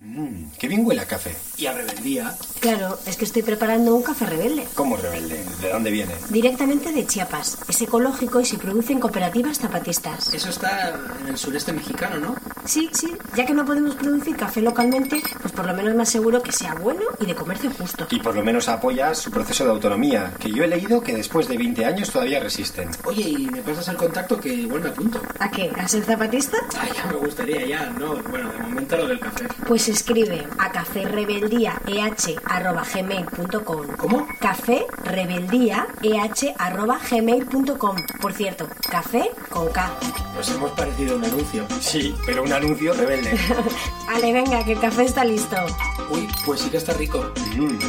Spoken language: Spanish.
Qué bien huele a café. Y a rebeldía. Claro, es que estoy preparando un café rebelde. ¿Cómo rebelde? ¿De dónde viene? Directamente de Chiapas. Es ecológico y se produce en cooperativas zapatistas. Eso está en el sureste mexicano, ¿no? Sí, ya que no podemos producir café localmente, pues por lo menos me aseguro que sea bueno y de comercio justo. Y por lo menos apoyas su proceso de autonomía, que yo he leído que después de 20 años todavía resisten. Oye, ¿y me pasas el contacto que igual me apunto? ¿A qué? ¿A ser zapatista? Ay, ya me gustaría, ya, no. Bueno, de momento lo del café. Pues escribe a caferebeldiaeh@gmail.com. ¿Cómo? Caferebeldiaeh@gmail.com. Por cierto, café con K. Pues hemos parecido un anuncio. Sí, pero un anuncio rebelde. Ale, venga, que el café está listo. Uy, pues sí que está rico.